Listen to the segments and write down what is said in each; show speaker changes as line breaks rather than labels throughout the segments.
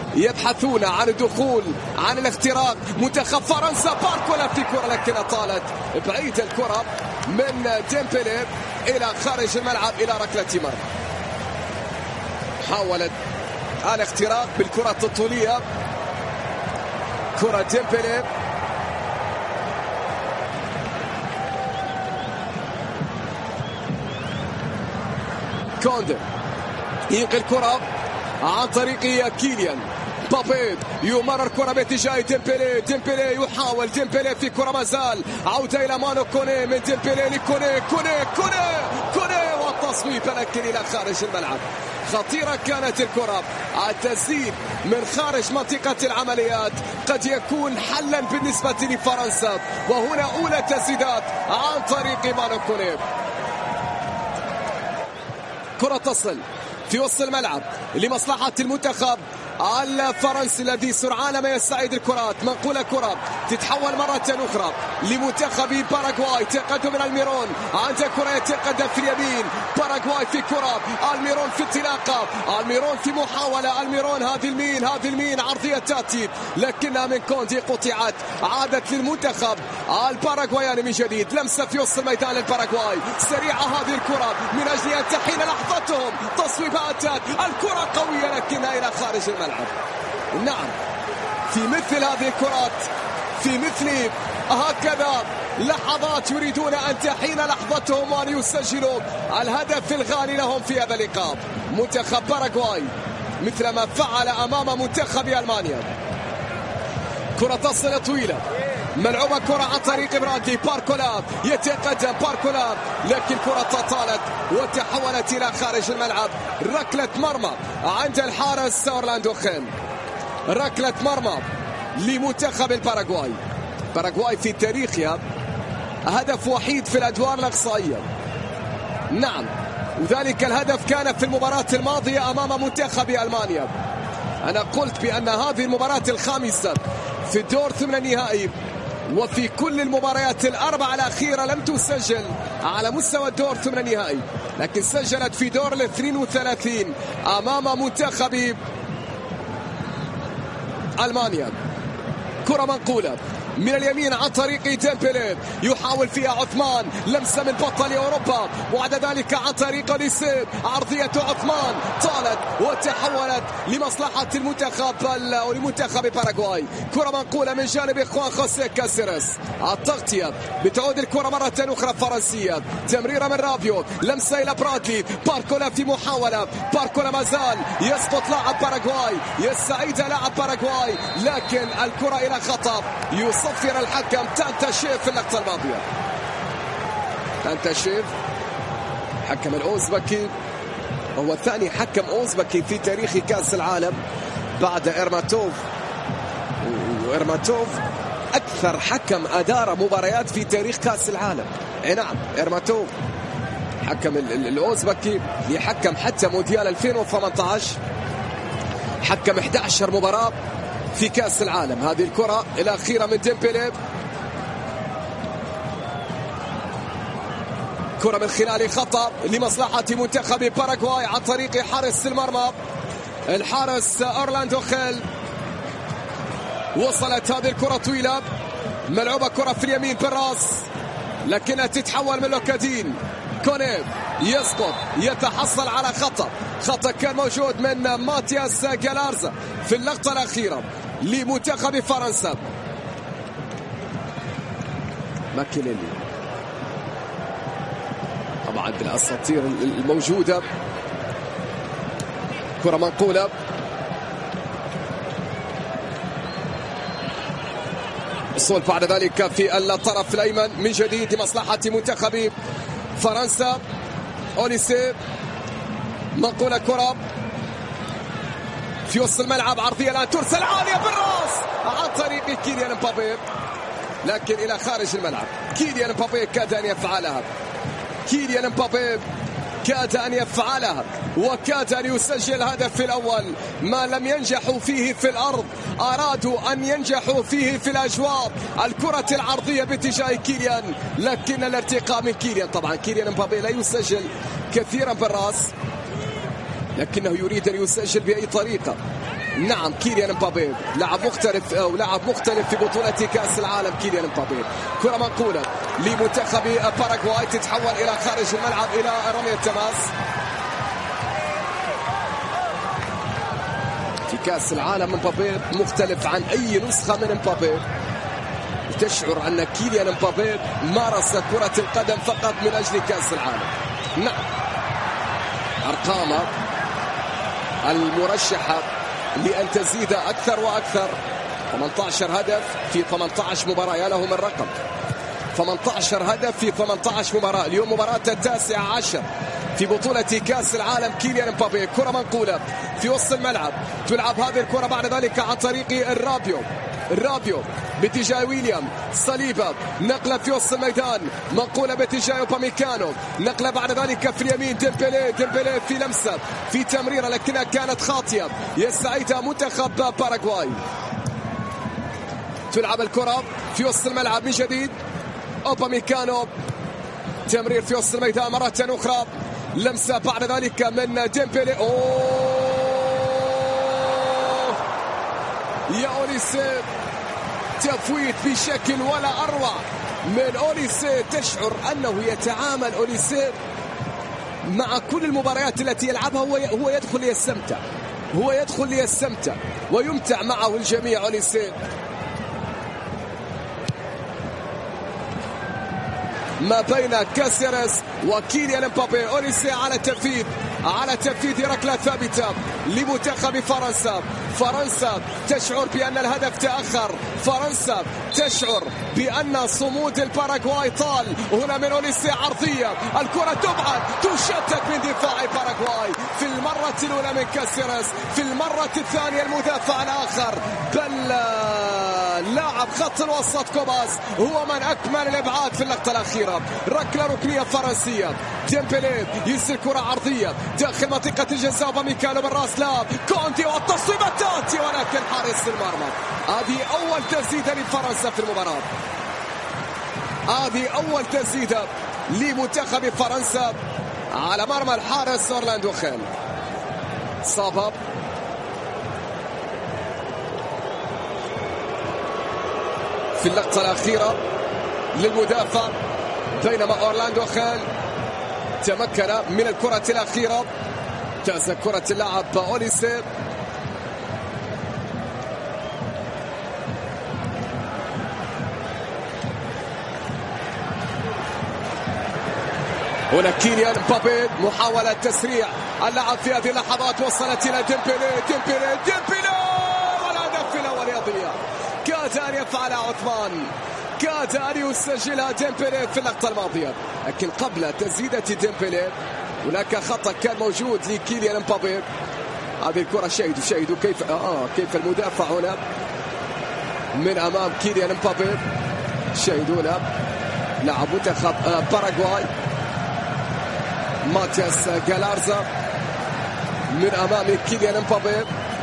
يبحثون عن الدخول، عن الاختراق. منتخب فرنسا، باركولا في كرة لكنها طالت بعيد الكرة من ديمبلي إلى خارج الملعب إلى ركلة مرمى. حاولت الاختراق بالكرة الطولية، كرة ديمبلي كوندي ينقل الكرة عن طريق كيليان مبابي، يمرر كرة باتجاه ديمبلي. ديمبلي يحاول، ديمبلي في كرة ما زال، عودة إلى مانو كوني، من ديمبلي لكوني، كوني والتصويب لكن إلى خارج الملعب. خطيرة كانت الكرة، التسديد من خارج منطقة العمليات قد يكون حلا بالنسبة لفرنسا، وهنا أولى تسديدات عن طريق مانو كوني. كرة تصل في وسط الملعب لمصلحة المنتخب الفرنسي الذي سرعان ما يستعيد الكرات. منقولة كرة تتحول مرة أخرى لمنتخب باراغواي. تقدم من الميرون، عنده كرة يتقدم في اليمين. باراغواي في كرة، الميرون في انطلاقة، الميرون في محاولة. الميرون هذه المين عرضية تأتي لكنها من كوندي قطعت، عادت للمنتخب الباراغواياني من جديد. لمسة في وسط الميدان للباراغواي، سريعة هذه الكرة من أجل أن تحين لحظتهم. تصويبات، الكرة قوية لكنها إلى خارج الملعب. نعم، في مثل هذه الكرات، في مثل هكذا لحظات يريدون أن تحين لحظتهم وأن يسجلوا الهدف الغالي لهم في هذا اللقاء. منتخب باراغواي مثل ما فعل أمام منتخب ألمانيا. كرة تصل طويلة، ملعوبة كرة عن طريق برادلي. باركولا يتقدم، باركولا لكن كرة طالت وتحولت إلى خارج الملعب. ركلة مرمى عند الحارس أورلاندو خيل، ركلة مرمى لمنتخب الباراغواي. باراغواي في تاريخها هدف وحيد في الأدوار الإقصائية. نعم، وذلك الهدف كان في المباراة الماضية أمام منتخب ألمانيا. أنا قلت بأن هذه المباراة الخامسة في الدور ثمن النهائي، وفي كل المباريات الأربعة الأخيرة لم تسجل على مستوى الدور ثمن النهائي، لكن سجلت في دور 32 أمام منتخب ألمانيا. كرة منقولة من اليمين عن طريق ديمبلي، يحاول فيها عثمان، لمسة من بطل أوروبا، وبعد ذلك عن طريق ليسيب، عرضية عثمان طالت وتحولت لمصلحة المنتخب أو لمنتخب باراغواي. كرة منقولة من جانب خوان خوسيه كاسيرس، التغطية بتعود الكرة مرة أخرى فرنسية. تمريرة من رابيو، لمسة إلى برادلي. باركولا في محاولة، باركولا ما زال يسقط لاعب باراغواي، يستعيد لاعب باراغواي لكن الكرة إلى خطأ. يصفر الحكم تانتاشيف في اللقطة الماضية. تانتاشيف حكم الأوزبكي، هو ثاني حكم أوزبكي في تاريخ كأس العالم بعد إرماتوف. وإرماتوف أكثر حكم أدار مباريات في تاريخ كأس العالم. نعم، إرماتوف حكم الأوزبكي يحكم حتى مونديال 2018، حكم 11 مباراة في كأس العالم. هذه الكرة الأخيرة من ديمبلي، كرة من خلال خطأ لمصلحة منتخب باراغواي عن طريق حارس المرمى الحارس أورلاندو خيل. وصلت هذه الكرة طويلة، ملعوبة كرة في اليمين بالراس لكنها تتحول من لوكادين. كوني يسقط، يتحصل على خطأ كان موجود من ماتياس جالارزا في اللقطة الأخيرة لمنتخب فرنسا. ماكيليلي طبعا بالأساطير الموجودة. كرة منقولة، وصول بعد ذلك في الطرف الأيمن من جديد لمصلحة منتخب فرنسا. أوليسي، منقولة كرة في وسط الملعب، عرضية الآن ترسل عالية بالراس عن طريق كيليان مبابي لكن إلى خارج الملعب. كيليان مبابي كاد أن يفعلها، كيليان مبابي كاد أن يفعلها وكاد أن يسجل الهدف الأول. ما لم ينجحوا فيه في الأرض أرادوا أن ينجحوا فيه في الأجواء. الكرة العرضية باتجاه كيليان لكن الارتقاء من كيليان. طبعا كيليان مبابي لا يسجل كثيرا بالرأس لكنه يريد أن يسجل بأي طريقة. نعم كيليان مبابي لاعب مختلف أو لاعب مختلف في بطولة كأس العالم. كيليان مبابي كرة منقولة لمنتخب باراغواي تتحول إلى خارج الملعب إلى رمية تماس. في كأس العالم مبابي مختلف عن أي نسخة من مبابي. تشعر أن كيليان مبابي مارس كرة القدم فقط من أجل كأس العالم. نعم أرقامه المرشحة لأن تزيد أكثر وأكثر. 18 هدف في 18 مباراة، يا له من رقم. 18 هدف في 18 مباراة. اليوم مباراة 19 في بطولة كأس العالم. كيليان مبابي كرة منقولة في وسط الملعب، تلعب هذه الكرة بعد ذلك عن طريق الرابيو باتجاه ويليام صليبة، نقلة في وسط الميدان منقولة باتجاه اوباميكانو، نقلة بعد ذلك في اليمين ديمبلي في لمسة في تمريرة لكنها كانت خاطئة يستعيدها منتخب باراغواي. تلعب الكرة في وسط الملعب من جديد، اوباميكانو تمرير في وسط الميدان مرة أخرى، لمسة بعد ذلك من ديمبلي. يا أوليسي تفويت بشكل ولا أروع من أوليسي. تشعر أنه يتعامل أوليسي مع كل المباريات التي يلعبها هو يدخل ليستمتع ويمتع معه الجميع. أوليسي ما بين كاسيرس وكيليان مبابي. أوليسي على تنفيذ ركلة ثابتة لمنتخب فرنسا تشعر بأن الهدف تأخر، فرنسا تشعر بأن صمود الباراغواي طال. هنا من أوليسي عرضية، الكرة تبعد تشتت من دفاع باراغواي في المرة الأولى من كاسيرس، في المرة الثانية المدافع الآخر بل لاعب خط الوسط كوباس هو من أكمل الإبعاد في اللقطة الأخيرة. ركلة ركنية فرنسية، ديمبلي يرسل كرة عرضية داخل منطقة الجزاء، وميكالو بالراس لا كونتي والتصويبة تاتي ولكن حارس المرمى. هذه أول تسديدة لفرنسا في المباراة، هذه أول تسديدة لمنتخب فرنسا على مرمى الحارس أورلاندو خيل. صابب في اللقطة الأخيرة للمدافع، بينما أورلاندو خيل تمكن من الكرة الأخيرة. انتهز كرة اللاعب أوليسي، هنا كيليان مبابي محاولة تسريع اللعب في هذه اللحظات وصلت إلى ديمبلي والهدف الأول يضيع. كاد أن يفعل عثمان، كاد أن يسجلها ديمبلي في اللقطة الماضية، لكن قبل تسديدة ديمبلي هناك خطأ كان موجود لكيليان مبابي. هذه الكرة شاهدوا كيف المدافع هنا من أمام كيليان مبابي. شاهدونا لاعب منتخب باراغواي ماتياس جالارزا من أمام كيليان مبابي.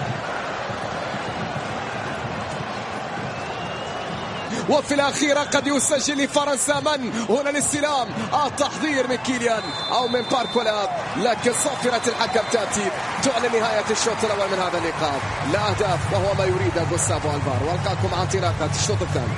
وفي الأخيرة قد يسجل لفرنسا من هنا الاستلام، التحضير من كيليان أو من باركولا، لكن صافرة الحكم تأتي تعلن نهاية الشوط الأول من هذا اللقاء. لا أهداف وهو ما يريده غوستافو ألفارو. والقاكم مع انطلاقة الشوط الثاني.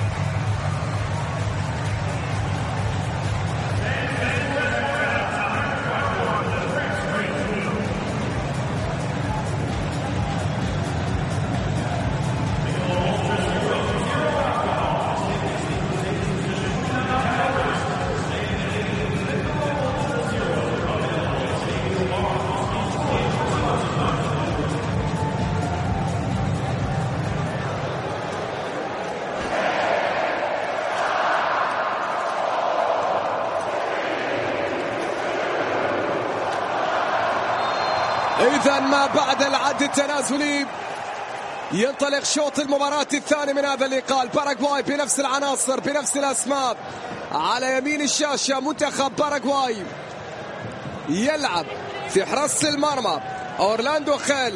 إذا ما بعد العد التنازلي ينطلق شوط المباراة الثاني من هذا اللقاء. الباراغواي بنفس العناصر بنفس الأسماء. على يمين الشاشة منتخب باراغواي يلعب في حراسة المرمى أورلاندو خيل،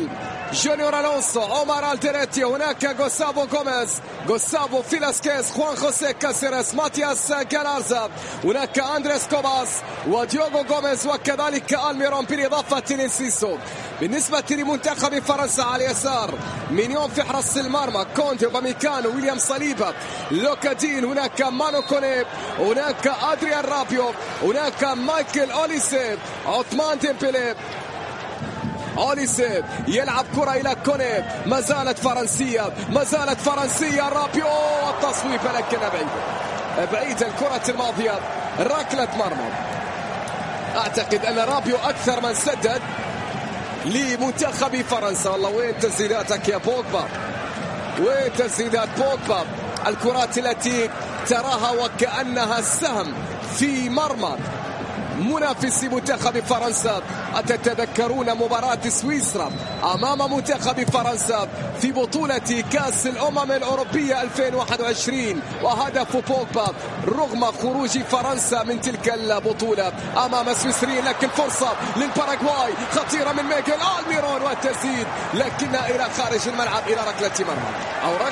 جونيور ألونسو، عمر ألتيريتي، هناك غوسافو غوميز، غوسافو فيلاسكيز، خوان خوسيه كاسيرس، ماتياس جالارزا، هناك أندريس كوباس وديوغو غوميز وكذلك ألميرون بالإضافة لإنسيسو. بالنسبة لمنتخب فرنسا على اليسار مينيون في حرس المرمى، كونتي وباميكانو، ويليام صليبا، لوكادين، هناك مانو كوني، هناك أدريان رابيو، هناك مايكل أوليسي، عثمان ديمبلي. أوليسي يلعب كرة إلى كوني، ما زالت فرنسية، رابيو التصويب لكن بعيد الكرة الماضية، ركلة مرمى. أعتقد أن رابيو أكثر من سدد لمنتخب فرنسا. والله وين تسديداتك يا بوجبا، وين تسديدات بوجبا؟ الكرات التي تراها وكأنها سهم في مرمى منافسي منتخب فرنسا. أتتذكرون مباراة سويسرا أمام منتخب فرنسا في بطولة كأس الأمم الأوروبية 2021، وهدف بوجبا رغم خروج فرنسا من تلك البطولة أمام السويسريين. لكن فرصة للباراغواي خطيرة من ميغيل ألميرون والتسديد، لكنها إلى خارج الملعب إلى ركلة مرمى أو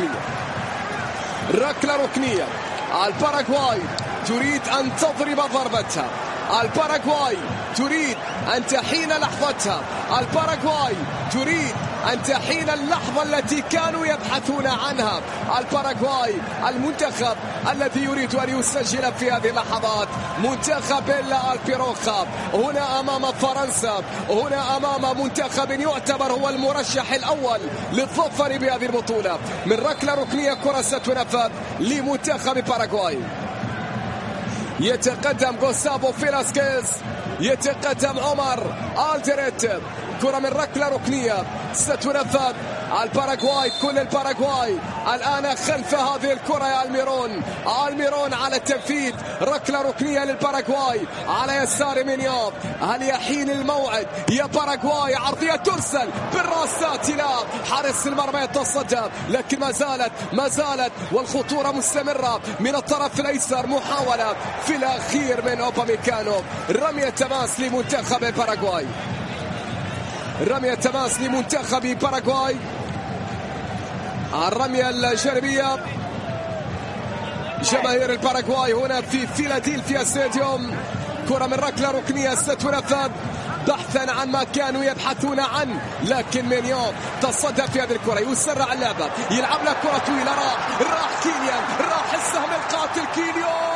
ركلة ركنية. الباراغواي تريد أن تضرب ضربتها، الباراغواي تريد أن تحين لحظتها، الباراغواي تريد أن تحين اللحظة التي كانوا يبحثون عنها. الباراغواي المنتخب الذي يريد أن يسجل في هذه اللحظات، منتخب البيروخا هنا أمام فرنسا، هنا أمام منتخب يعتبر هو المرشح الأول للظفر بهذه البطولة. من ركلة ركنية كرة ستنفذ لمنتخب باراغواي. يتقدم غوسافو فيلاسكيز، يتقدم عمر ألتيريتي، كرة من ركلة ركنية ستنفذ. الباراغواي كل الباراغواي الآن خلف هذه الكرة يا ألميرون على التنفيذ. ركلة ركنية للباراغواي على يسار مينيون. هل يحين الموعد يا باراغواي؟ عرضية ترسل بالراسات إلى حارس المرمى يتصدى، لكن ما زالت والخطورة مستمرة من الطرف الأيسر. محاولة في الأخير من أوباميكانو، رمية تماس لمنتخب باراغواي، رمية تماس لمنتخب باراغواي. الرمية الجانبية، جماهير الباراغواي هنا في فيلادلفيا ستاديوم. كرة من ركلة ركنية ستنفذ بحثا عن ما كانوا يبحثون عنه، لكن مينيون تصدى في هذه الكرة، يسرع اللعبة، يلعب لها كرة طويلة، راح كيليان، راح السهم القاتل كيليان،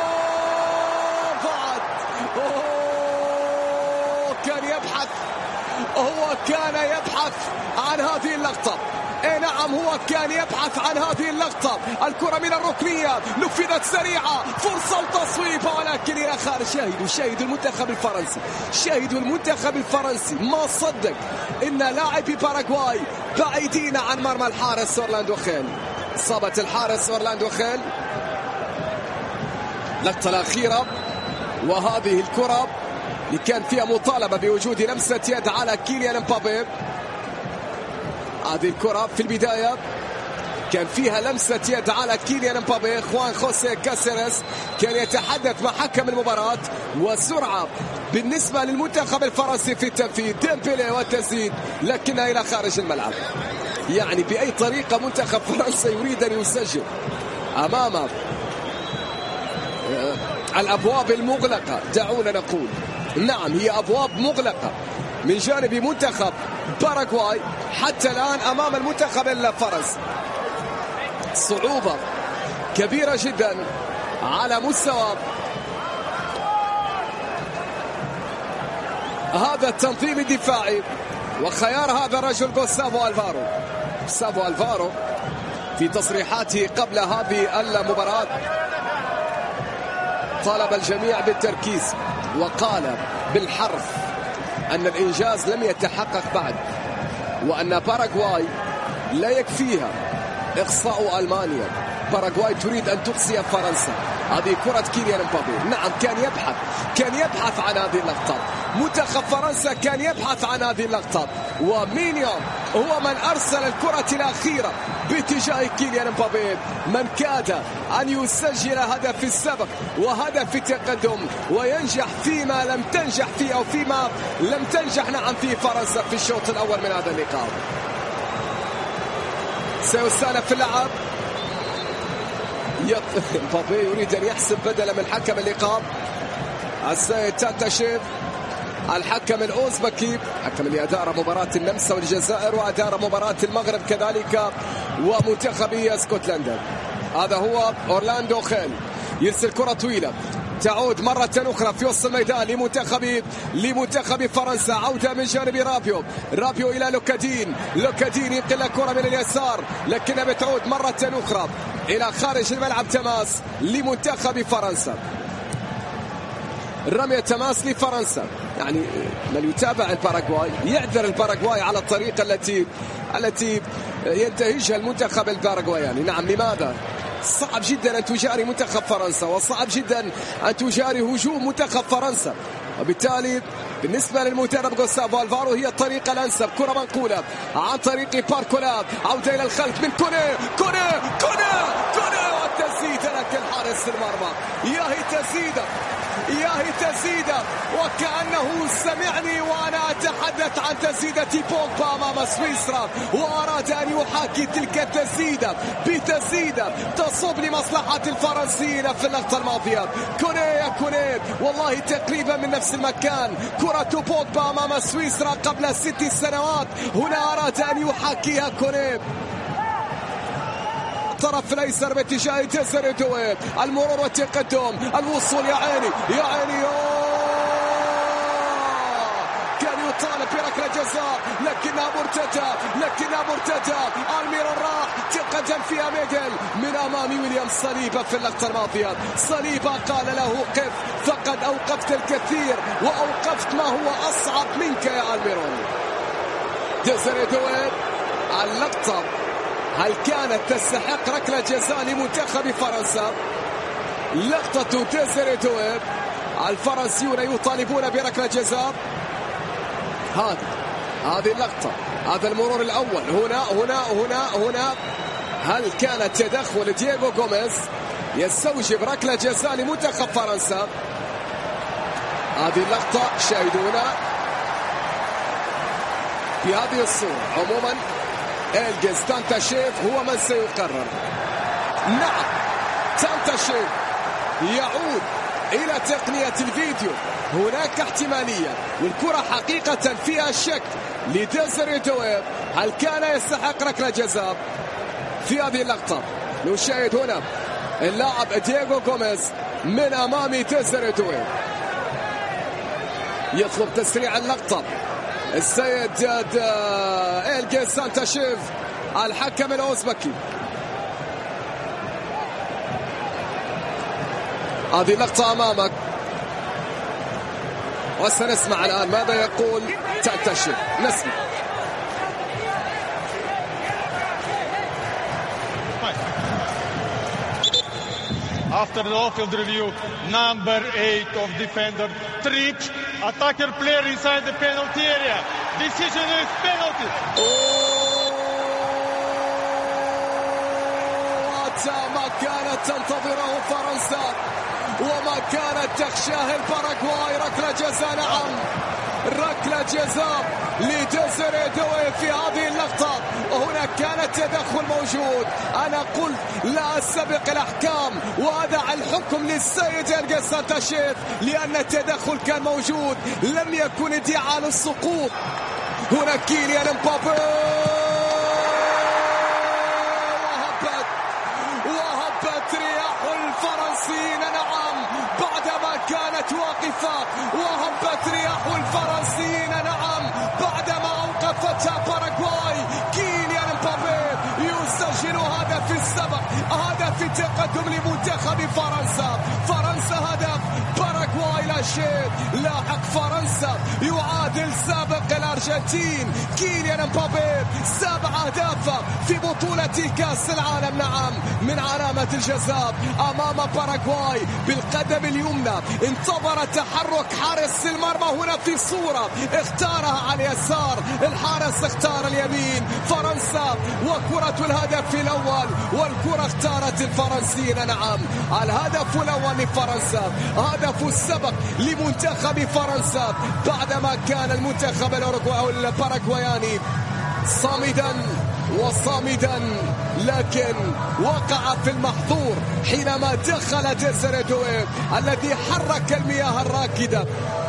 كان يبحث عن هذه اللقطة. نعم هو كان يبحث عن هذه اللقطة. الكرة من الركنية نفذت سريعة، فرصة وتصويب، ولكن إلى خارج. شاهدوا المنتخب الفرنسي ما صدق إن لاعبي باراغواي بعيدين عن مرمى الحارس أورلاندو خيل. إصابة الحارس أورلاندو خيل. اللقطة الأخيرة وهذه الكرة اللي كان فيها مطالبة بوجود لمسة يد على كيليان امبابي. هذه الكرة في البداية كان فيها لمسة يد على كيليان امبابي. خوان خوسيه كاسيرس كان يتحدث مع حكم المباراة، وسرعة بالنسبة للمنتخب الفرنسي في التنفيذ. ديمبلي والتسديد، لكنها إلى خارج الملعب. يعني بأي طريقة منتخب فرنسا يريد أن يسجل أمام الأبواب المغلقة. دعونا نقول نعم هي أبواب مغلقة من جانب منتخب باراغواي حتى الآن أمام المنتخب الفرنسي. صعوبة كبيرة جدا على مستوى هذا التنظيم الدفاعي وخيار هذا الرجل غوسافو ألفارو في تصريحاته قبل هذه المباراة طالب الجميع بالتركيز، وقال بالحرف أن الإنجاز لم يتحقق بعد، وأن باراغواي لا يكفيها إقصاء ألمانيا. باراغواي تريد أن تقصي فرنسا. هذه كرة كيليان امبابي، نعم كان يبحث عن هذه اللقطة. منتخب فرنسا كان يبحث عن هذه اللقطة، ومينيون هو من أرسل الكرة الأخيرة باتجاه كيليان امبابي، من كاد أن يسجل هدف السبق وهدف التقدم وينجح فيما لم تنجح فيه، أو فيما لم تنجح نعم فيه فرنسا في الشوط الأول من هذا اللقاء. سيستأنف في اللعب. مبابي يريد أن يحسب بدلا من حكم اللقاء السيد تانتاشيف، الحكم الأوزبكي، حكم اللي أدار مباراة النمسا والجزائر وأدار مباراة المغرب كذلك ومنتخبي اسكتلندا. هذا هو أورلاندو خيل، يرسل كرة طويلة تعود مرة أخرى في وسط الميدان لمنتخب فرنسا. عودة من جانب رابيو إلى لوكادين ينقل كرة من اليسار لكنها بتعود مرة أخرى إلى خارج الملعب. تماس لمنتخب فرنسا، رمية تماس لفرنسا. يعني من يتابع الباراغواي يعذر الباراغواي على الطريقة التي ينتهجها المنتخب الباراغواياني. نعم، لماذا؟ صعب جدا أن تجاري منتخب فرنسا، وصعب جدا أن تجاري هجوم منتخب فرنسا، وبالتالي بالنسبة للمدرب غوستافو ألفارو هي الطريقة الأنسب. كرة منقولة عن طريق باركولا، عودة إلى الخلف من كوني والتسديدة، لكن حارس المرمى يا هي تسديدة وكأنه سمعني وأنا أتحدث عن تسديدة بوجبا أمام سويسرا، وأراد أن يحاكي تلك التسديدة بتسديدة تصب لمصلحة الفرنسيين في اللقطة الماضية. كوني والله تقريبا من نفس المكان، كرة بوجبا أمام سويسرا قبل 6 سنوات، هنا أراد أن يحاكيها كوني. الطرف الايسر باتجاه ديزيري دوي، المرور والتقدم، الوصول يا عيني كان يطالب بركله جزاء لكنها مرتده. الميرون راح تقدم فيها ميغيل من امام ويليام صليبا في اللقطه الماضيه. صليبا قال له قف، فقد اوقفت الكثير واوقفت ما هو اصعب منك يا الميرون. ديزيري دوي، اللقطه هل كانت تستحق ركلة جزاء لمنتخب فرنسا؟ لقطة ديزيري دوي، الفرنسيون يطالبون بركلة جزاء. هذه اللقطة، هذا المرور الأول هنا هل كانت تدخل دييغو غوميز يستوجب ركلة جزاء لمنتخب فرنسا؟ هذه اللقطة شاهدونا في هذه الصورة. عموما إلجيز تانتاشيف هو من سيقرر. نعم، تانتاشيف يعود إلى تقنية الفيديو، هناك احتمالية والكرة حقيقة فيها شك لديزيري دوي، هل كان يستحق ركلة جزاء في هذه اللقطة؟ نشاهد هنا اللاعب دييغو غوميز من أمام ديزيري دوي يطلب تسريع اللقطة. السيد إلجيز تانتاشيف الحكم الأوزبكي. هذه اللقطة أمامك وسنسمع الآن ماذا يقول تانتاشيف. نسمع.
After the off-field review, number 8 of defender tripped attacker player inside the penalty area. Decision is penalty.
ما كانت تنتظره فرنسا وما كانت تخشاه الباراغواي. ركلة جزاء، نعم، ركلة جزاء لديزيري دوي في هذه اللقطة. وهنا كان التدخل موجود. أنا قلت لا أستبق الأحكام وأدع الحكم للسيد إلجيز تانتاشيف لأن التدخل كان موجود، لم يكن ادعاء للسقوط. هنا كيليان مبابي وهبت رياح الفرنسيين، نعم، بعدما كانت واقفة وهبت رياح الفرنسيين، نعم، بعدما أوقفتها باراغواي. كيليان مبابي يسجل هدف السبق، هدف التقدم لمنتخب فرنسا. هدف، باراغواي لا شيء. لاحق فرنسا يعادل سابق الأرجنتين. كيليان مبابي 7 أهداف في بطولة كأس العالم، نعم، من علامة الجزاء أمام باراغواي بالقدم اليمنى. انتظر تحرك حارس المرمى هنا في صورة اختارها على اليسار، الحارس اختار اليمين. فرنسا وكرة الهدف الأول، والكرة اختارت الفرنسيين، نعم، الهدف الأول لفرنسا، هدف السبق لمنتخب فرنسا بعدما كان المنتخب الباراغواياني صامدا وصامدا، لكن وقع في المحظور حينما دخل ديزيري دوي الذي حرك المياه الراكدة.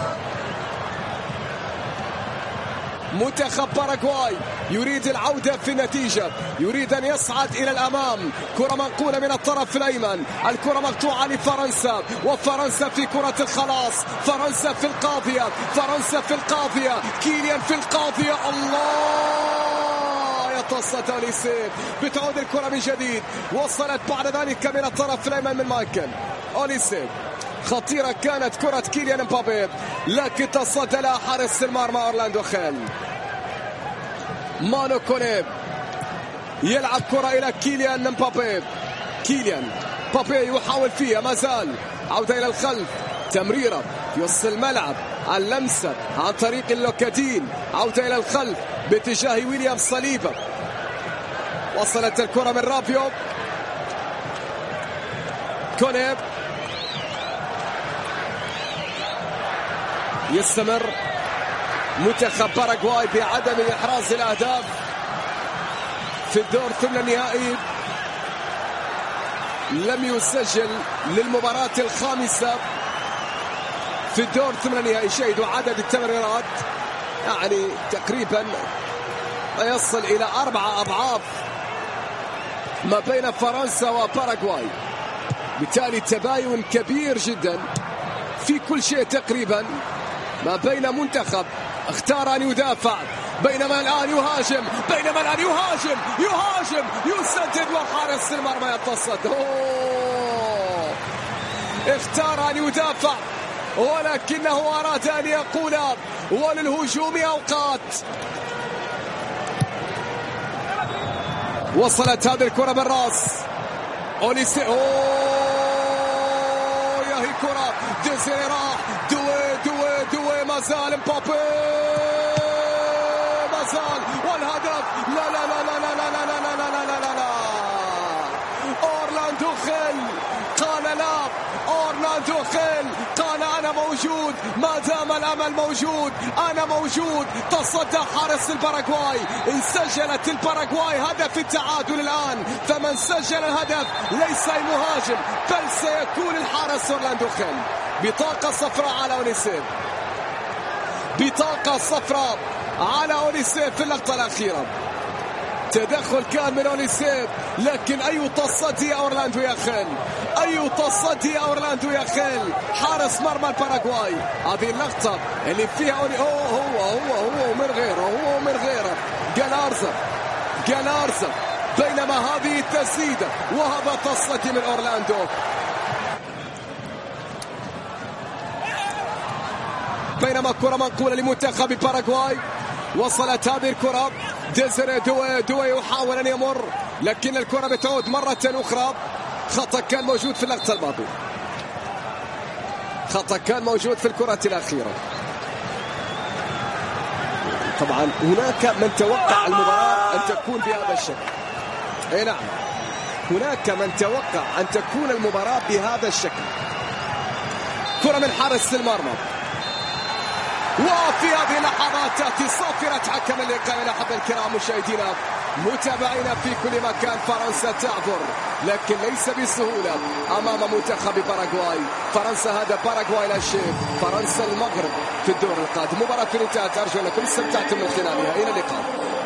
منتخب باراغواي يريد العودة في النتيجة، يريد أن يصعد إلى الأمام. كرة منقولة من الطرف الأيمن، الكرة مقطوعة لفرنسا، وفرنسا في كرة الخلاص، فرنسا في القاضية، فرنسا في القاضية، كيليان في القاضية. الله يتصدى أوليسيه، بتعود الكرة من جديد، وصلت بعد ذلك من الطرف الأيمن من مايكل أوليسيه. خطيرة كانت كرة كيليان مبابي، لكن تصدى لها حارس المرمى أورلاندو خيل. مانو كوني يلعب كرة إلى كيليان مبابي، كيليان مبابي يحاول فيها، ما زال عودة إلى الخلف، تمريرة في وسط الملعب، اللمسة عن طريق اللوكادين، عودة إلى الخلف باتجاه ويليام صليبة. وصلت الكرة من رابيو، كوني يستمر منتخب باراغواي بعدم إحراز الأهداف في الدور ثمن النهائي. لم يسجل للمباراة الخامسة في الدور ثمن النهائي. شاهدوا عدد التمريرات، يعني تقريبا يصل إلى 4 أضعاف ما بين فرنسا وباراغواي، بالتالي تباين كبير جدا في كل شيء تقريبا ما بين منتخب اختار أن يدافع، بينما الآن يهاجم، يهاجم يسدد، وحارس المرمى يتصدى. اختار أن يدافع ولكنه أراد أن يقول وللهجوم أوقات. وصلت هذه الكرة بالراس، أوليسيه، يا هي كرة ديزيري راح، دوي ما زال مبابي، ما زال، والهدف لا أورلاندو خيل قال لا، أورلاندو خيل قال أنا موجود، ما دام الأمل موجود أنا موجود. تصدى حارس الباراغواي، إن سجلت الباراغواي هدف التعادل الآن، فمن سجل الهدف ليس المهاجم بل سيكون الحارس أورلاندو خيل. بطاقة صفراء على أوليسيه، بطاقة صفراء على أوليسيه في اللقطة الأخيرة. تدخل كان من أوليسيه، لكن أي تصدي أورلاندو يا خيل، أي تصدي أورلاندو يا خيل، حارس مرمى الباراغواي. هذه اللقطة اللي فيها هو من غيره جالارزا، بينما هذه التسديدة وهذا تصدي من أورلاندو. بينما كرة منقولة لمنتخب باراغواي، وصلت هذه الكرة، ديزيري دوي يحاول أن يمر، لكن الكرة بتعود مرة أخرى. خطأ كان موجود في اللقطة الماضية، خطأ كان موجود في الكرة الأخيرة. طبعا هناك من توقع المباراة أن تكون بهذا الشكل، أي نعم، هناك من توقع أن تكون المباراة بهذا الشكل. كرة من حارس المرمى، وفي هذه اللحظات تأتي صافرة حكم اللقاء. إلى حد الكرام مشاهدينا متابعينا في كل مكان، فرنسا تعبر لكن ليس بسهولة أمام منتخب باراغواي. فرنسا هدف، باراغواي لا شيء. فرنسا المغرب في الدور القادم. مباراة انتهت، أرجو أنكم استمتعتم من خلالها. إلى اللقاء.